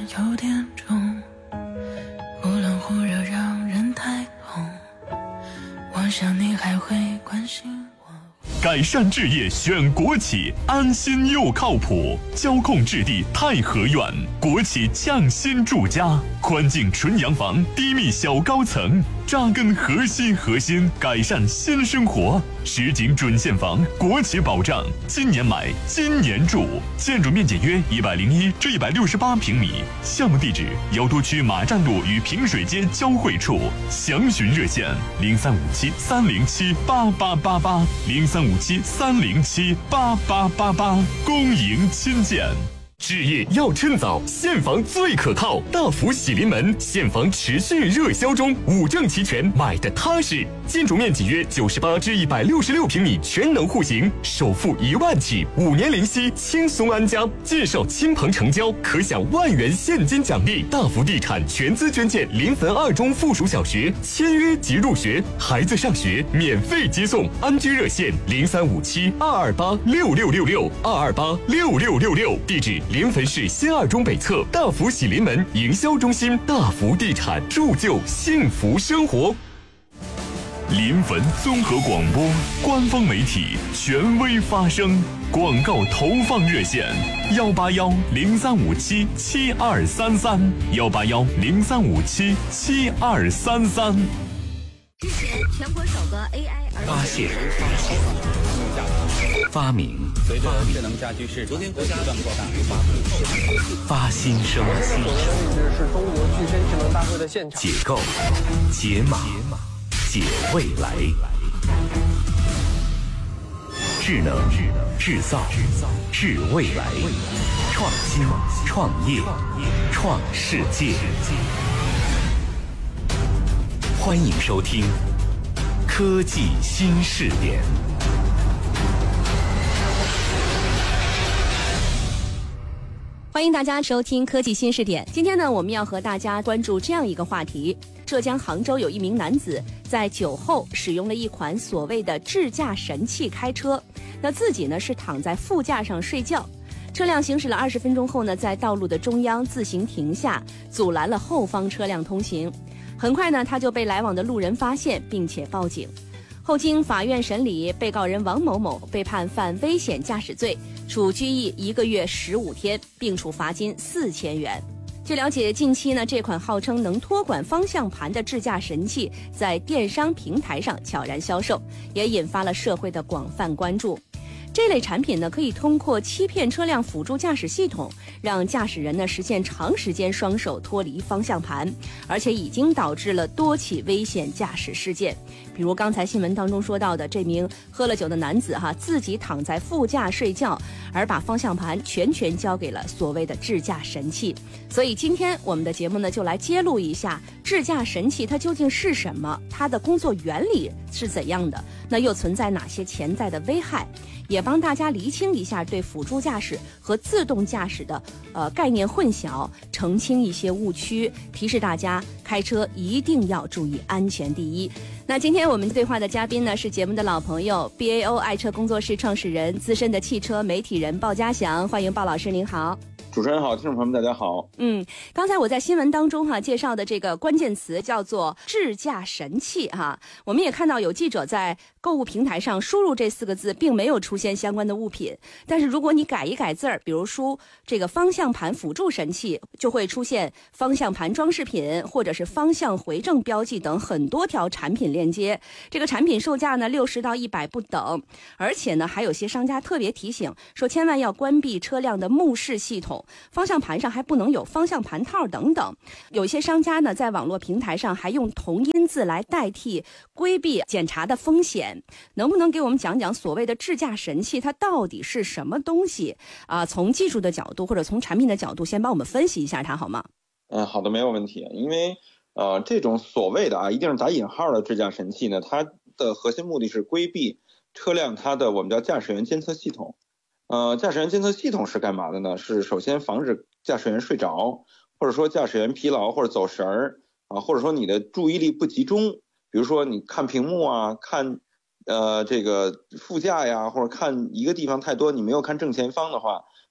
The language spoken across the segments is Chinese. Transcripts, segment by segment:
有点重，忽冷忽热让人太痛，我想你还会关心我。 改善置业选国企，安心又靠谱，交控置地太和苑，国企匠心住家，宽净纯洋房，低密小高层，扎根核心，改善新生活。实景准现房，国企保障，今年买，今年住。建筑面积约101至168平米，项目地址瑶都区马站路与平水街交汇处。详询热线0357307888，0357307888，恭迎亲见。置业要趁早，现房最可靠。大福喜临门，现房持续热销中，5证齐全，买的踏实。建筑面积约98至166平米，全能户型，首付1万起，5年零息，轻松安家。介绍亲朋成交，可享1万元现金奖励。大福地产全资捐建临汾2中附属小学，签约即入学，孩子上学免费接送。安居热线035722866666，22866666，地址临汾市新2中北侧大福喜临门营销中心。大福地产，铸就幸福生活。临汾综合广播官方媒体，权威发声。广告投放热线：18103577233，18103577233。 之前全国首个 AI 发现、发明、 随着智能家居市场不断扩大， 发新生、 这个位置是中国具身智能大会的现场。 解构、解码、解未来。智能、制造、智未来，创新、创业、创世界。欢迎收听科技新视点。 欢迎大家收听科技新视点。今天呢，我们要和大家关注这样一个话题：浙江杭州有一名男子在酒后使用了一款所谓的智驾神器开车，那自己呢是躺在副驾上睡觉。车辆行驶了20分钟后呢，在道路的中央自行停下，阻拦了后方车辆通行。很快呢，他就被来往的路人发现，并且报警。后经法院审理，被告人王某某被判犯危险驾驶罪，处拘役1个月15天，并处罚金4000元。据了解，近期呢，这款号称能托管方向盘的智驾神器在电商平台上悄然销售，也引发了社会的广泛关注。这类产品呢，可以通过欺骗车辆辅助驾驶系统，让驾驶人呢实现长时间双手脱离方向盘，而且已经导致了多起危险驾驶事件。比如刚才新闻当中说到的这名喝了酒的男子自己躺在副驾睡觉，而把方向盘全交给了所谓的智驾神器。所以今天我们的节目呢，就来揭露一下智驾神器它究竟是什么，它的工作原理是怎样的，那又存在哪些潜在的危害，也帮大家厘清一下对辅助驾驶和自动驾驶的概念混淆，澄清一些误区，提示大家开车一定要注意安全第一。那今天我们对话的嘉宾呢，是节目的老朋友 BAO 爱车工作室创始人、资深的汽车媒体人鲍家祥，欢迎鲍老师，您好。 主持人好，听众朋友们大家好。 刚才我在新闻当中介绍的这个关键词叫做智驾神器我们也看到有记者在购物平台上输入这4个字，并没有出现相关的物品，但是如果你改一改字儿，比如说这个方向盘辅助神器，就会出现方向盘装饰品或者是方向回正标记等很多条产品链接。这个产品售价呢60到100不等，而且呢还有些商家特别提醒说，千万要关闭车辆的目视系统，方向盘上还不能有方向盘套等等。有一些商家呢在网络平台上还用同音字来代替，规避检查的风险。能不能给我们讲讲所谓的智驾神器它到底是什么东西从技术的角度或者从产品的角度，先帮我们分析一下它好吗？ 好的，没有问题。因为这种所谓的一定是打引号的智驾神器呢，它的核心目的是规避车辆它的我们叫驾驶员监测系统。驾驶员监测系统是干嘛的呢？是首先防止驾驶员睡着，或者说驾驶员疲劳或者走神儿或者说你的注意力不集中，比如说你看屏幕看这个副驾呀，或者看一个地方太多，你没有看正前方的话，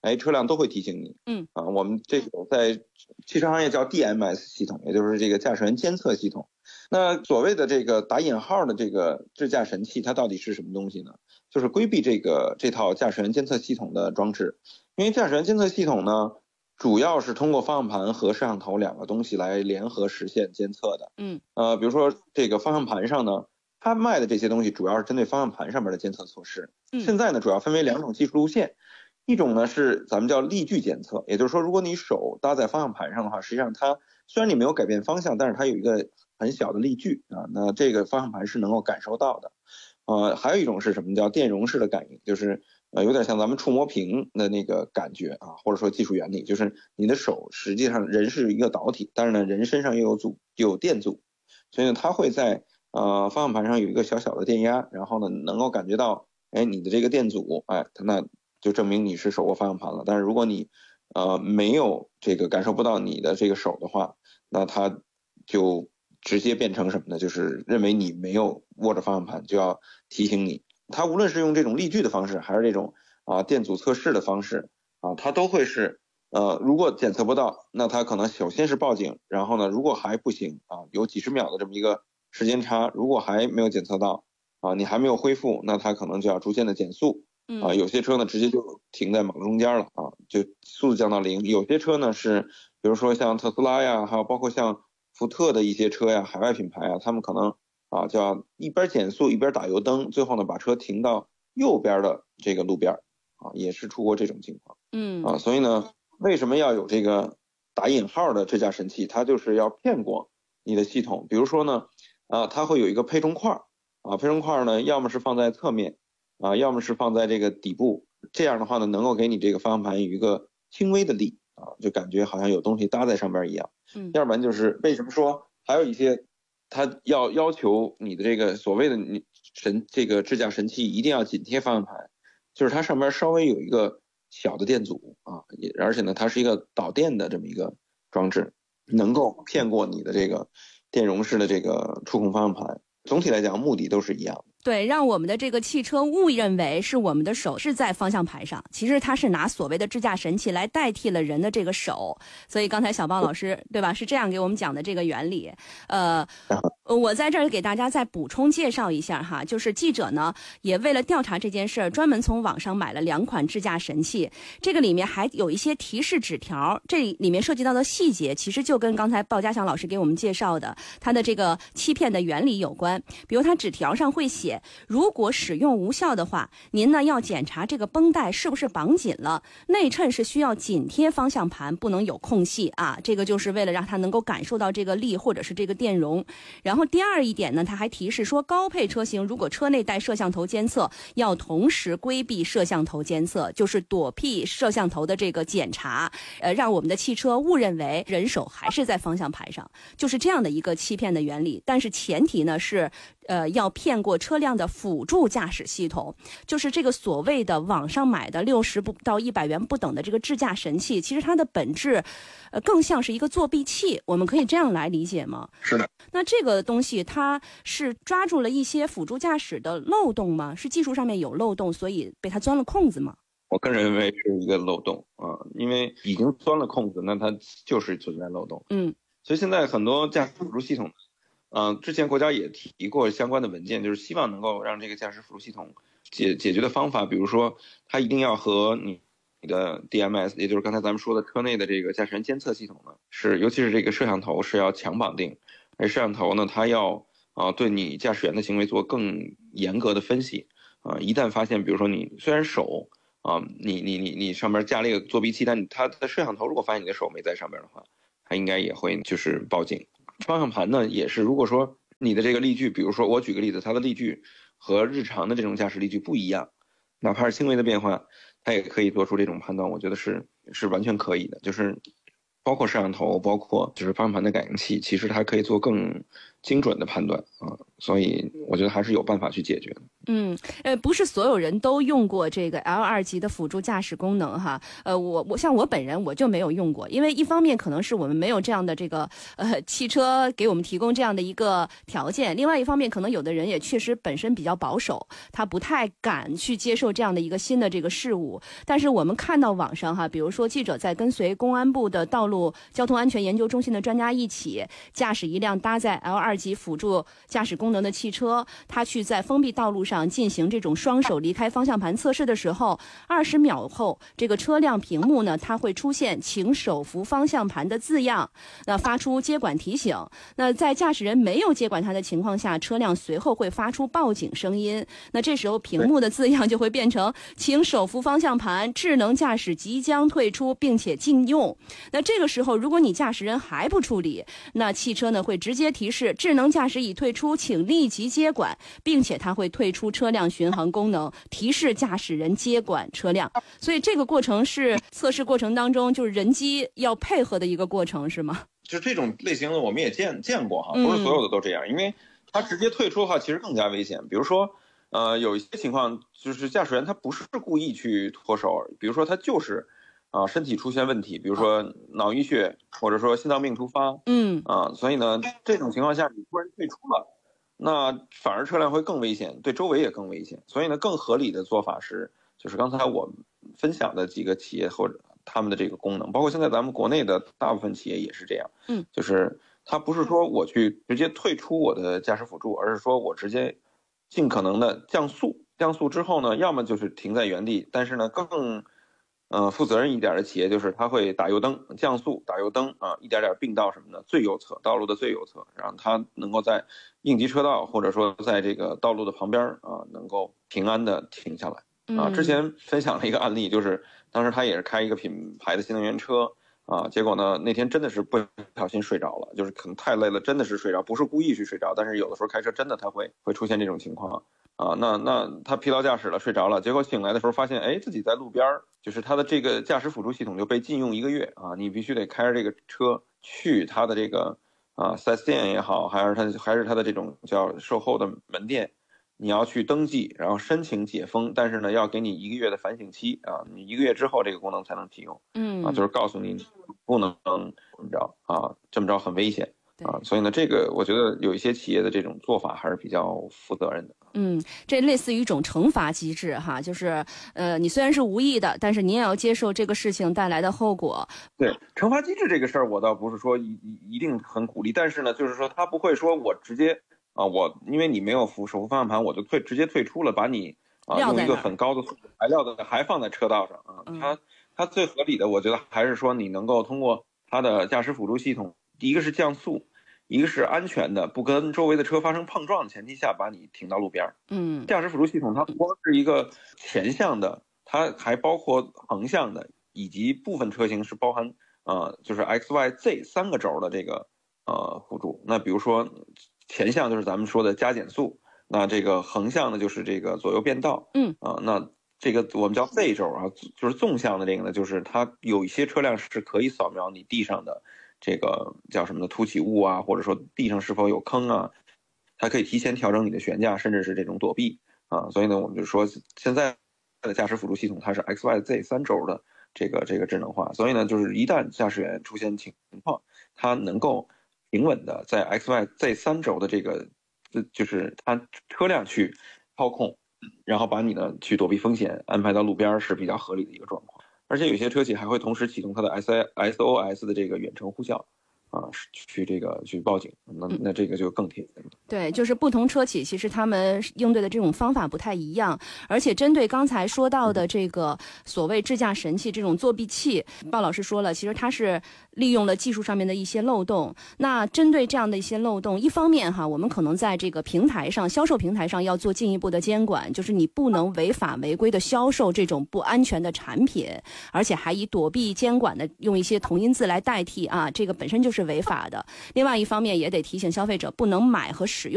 车辆都会提醒你。我们这种在汽车行业叫 DMS 系统，也就是这个驾驶员监测系统。那所谓的这个打引号的这个智驾神器，它到底是什么东西呢？就是规避这套驾驶员监测系统的装置。因为驾驶员监测系统呢，主要是通过方向盘和摄像头两个东西来联合实现监测的。比如说这个方向盘上呢，它卖的这些东西主要是针对方向盘上面的监测措施。现在呢，主要分为2种技术路线。一种呢是咱们叫力矩监测，也就是说，如果你手搭在方向盘上的话，实际上它虽然你没有改变方向，但是它有一个很小的力矩啊，那这个方向盘是能够感受到的。还有一种是什么叫电容式的感应，就是有点像咱们触摸屏的那个感觉啊，或者说技术原理，就是你的手实际上人是一个导体，但是呢人身上又有电阻，所以呢它会在方向盘上有一个小小的电压，然后呢能够感觉到你的这个电阻，那就证明你是手握方向盘了。但是如果你没有这个感受不到你的这个手的话，那它就直接变成什么呢？就是认为你没有握着方向盘，就要提醒你。它无论是用这种力矩的方式，还是这种电阻测试的方式它都会是如果检测不到，那它可能首先是报警，然后呢如果还不行有几十秒的这么一个时间差，如果还没有检测到你还没有恢复，那它可能就要逐渐的减速。有些车呢直接就停在马路中间了就速度降到0。有些车呢是比如说像特斯拉呀，还有包括像福特的一些车呀，海外品牌他们可能就要一边减速一边打油灯，最后呢把车停到右边的这个路边也是出过这种情况。所以呢为什么要有这个打引号的智驾神器？它就是要骗过你的系统。比如说呢它会有一个配重块配重块呢要么是放在侧面要么是放在这个底部，这样的话呢能够给你这个方向盘有一个轻微的力就感觉好像有东西搭在上边一样。要不然就是为什么说还有一些他要求你的这个所谓的这个智驾神器一定要紧贴方向盘，就是它上边稍微有一个小的电阻而且呢它是一个导电的这么一个装置，能够骗过你的这个电容式的这个触控方向盘。总体来讲目的都是一样的。 对，让我们的这个汽车误认为是我们的手是在方向盘上，其实它是拿所谓的智驾神器来代替了人的这个手。所以刚才小豹老师对吧是这样给我们讲的这个原理。我在这儿给大家再补充介绍一下哈，就是记者呢也为了调查这件事儿，专门从网上买了2款智驾神器，这个里面还有一些提示纸条，这里面涉及到的细节其实就跟刚才鲍家祥老师给我们介绍的它的这个欺骗的原理有关。比如它纸条上会写，如果使用无效的话，您呢要检查这个绷带是不是绑紧了，内衬是需要紧贴方向盘，不能有空隙这个就是为了让它能够感受到这个力或者是这个电容。然后第二一点呢，它还提示说，高配车型如果车内带摄像头监测，要同时规避摄像头监测，就是躲避摄像头的这个检查，让我们的汽车误认为人手还是在方向盘上，就是这样的一个欺骗的原理。但是前提呢是要骗过车辆的辅助驾驶系统，就是这个所谓的网上买的60到100元不等的这个智驾神器，其实它的本质更像是一个作弊器，我们可以这样来理解吗？ 是的。 那这个东西它是抓住了一些辅助驾驶的漏洞吗？是技术上面有漏洞，所以被它钻了空子吗？ 我个人认为是一个漏洞因为已经钻了空子，那它就是存在漏洞。所以现在很多驾驶辅助系统之前国家也提过相关的文件，就是希望能够让这个驾驶辅助系统解决的方法，比如说它一定要和你的 DMS， 也就是刚才咱们说的车内的这个驾驶员监测系统呢，尤其是这个摄像头是要强绑定，而摄像头呢它要对你驾驶员的行为做更严格的分析一旦发现比如说你虽然手你上面加了一个作弊器，但它的摄像头如果发现你的手没在上面的话，它应该也会就是报警。方向盘呢也是，如果说你的这个力矩，比如说我举个例子，它的力矩和日常的这种驾驶力矩不一样，哪怕是轻微的变化，它也可以做出这种判断，我觉得是完全可以的。就是包括摄像头，包括就是方向盘的感应器，其实它可以做更精准的判断所以我觉得还是有办法去解决的。 不是所有人都用过这个 L2 级的辅助驾驶功能哈。我像我本人我就没有用过，因为一方面可能是我们没有这样的这个汽车给我们提供这样的一个条件，另外一方面可能有的人也确实本身比较保守，他不太敢去接受这样的一个新的这个事物。但是我们看到网上哈，比如说记者在跟随公安部的道路交通安全研究中心的专家一起驾驶一辆搭载 L2 级辅助驾驶功能的汽车，他去在封闭道路上进行这种双手离开方向盘测试的时候，20秒后这个车辆屏幕呢，它会出现请手扶方向盘的字样，那发出接管提醒。那在驾驶人没有接管它的情况下，车辆随后会发出报警声音，那这时候屏幕的字样就会变成请手扶方向盘，智能驾驶即将退出并且禁用。那这个时候如果你驾驶人还不处理，那汽车呢会直接提示智能驾驶已退出，请立即接管，并且它会退出车辆巡航功能，提示驾驶人接管车辆。所以这个过程是测试过程当中就是人机要配合的一个过程，是吗？ 就这种类型的我们也见过哈，不是所有的都这样，因为它直接退出的话其实更加危险。比如说有一些情况就是驾驶员他不是故意去脱手，比如说他就是身体出现问题，比如说脑溢血或者说心脏病突发，所以呢这种情况下你突然退出了，那反而车辆会更危险，对周围也更危险。所以呢更合理的做法是就是刚才我分享的几个企业或者他们的这个功能，包括现在咱们国内的大部分企业也是这样，就是它不是说我去直接退出我的驾驶辅助，而是说我直接尽可能的降速之后呢，要么就是停在原地，但是呢更负责任一点的企业就是它会打油灯降速，打油灯一点点并到什么呢？最右侧，道路的最右侧，让它能够在应急车道或者说在这个道路的旁边能够平安的停下来。之前分享了一个案例，就是当时他也是开一个品牌的新能源车结果呢那天真的是不小心睡着了，就是可能太累了，真的是睡着，不是故意去睡着，但是有的时候开车真的他会出现这种情况那他疲劳驾驶了，睡着了，结果醒来的时候发现自己在路边，就是他的这个驾驶辅助系统就被禁用1个月你必须得开着这个车去他的这个4S店也好，还是他的这种叫售后的门店，你要去登记，然后申请解封，但是呢要给你1个月的反省期你1个月之后这个功能才能提用就是告诉你不能这么着很危险所以呢这个我觉得有一些企业的这种做法还是比较负责任的。 这类似于一种惩罚机制哈，就是你虽然是无意的，但是你也要接受这个事情带来的后果。 对，惩罚机制这个事儿我倒不是说一定很鼓励，但是呢就是说他不会说我直接我因为你没有手扶方向盘我就直接退出了，把你用一个很高的速度还放在车道上它最合理的我觉得还是说你能够通过它的驾驶辅助系统，第一个是降速，一个是安全的不跟周围的车发生碰撞的前提下把你停到路边。驾驶辅助系统它不光是一个前向的，它还包括横向的，以及部分车型是包含就是 XYZ 3个轴的这个辅助。那比如说前向就是咱们说的加减速，那这个横向的就是这个左右变道。那这个我们叫 Z 轴就是纵向的这个呢，就是它有一些车辆是可以扫描你地上的这个叫什么的凸起物或者说地上是否有坑它可以提前调整你的悬架，甚至是这种躲避所以呢我们就说现在的驾驶辅助系统它是 XYZ 3轴的这个智能化，所以呢就是一旦驾驶员出现情况，它能够平稳的在 XYZ 3轴的这个就是它车辆去操控，然后把你呢去躲避风险安排到路边是比较合理的一个状况。而且有些车企还会同时启动它的 SOS 的这个远程呼叫去报警，那这个就更贴心了。 对，就是不同车企其实他们应对的这种方法不太一样，而且针对刚才说到的这个所谓智驾神器这种作弊器，鲍老师说了，其实它是利用了技术上面的一些漏洞。那针对这样的一些漏洞，一方面我们可能在这个平台上销售平台上要做进一步的监管，就是你不能违法违规的销售这种不安全的产品，而且还以躲避监管的用一些同音字来代替这个本身就是违法的。另外一方面也得提醒消费者不能买和使用